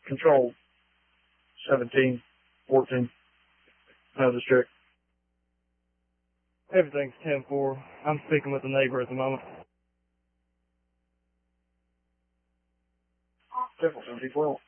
Control 1714. How's this check? Everything's 10-4. I'm speaking with the neighbor at the moment. 10-4, 17-12.